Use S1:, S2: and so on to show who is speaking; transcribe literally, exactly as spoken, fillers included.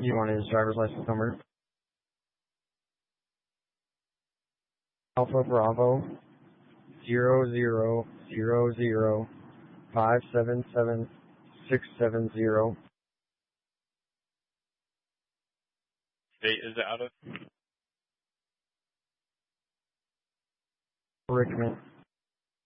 S1: You want his driver's license number? Alpha Bravo zero zero zero zero five seven seven six seven zero.
S2: State is it out of?
S1: Rickman.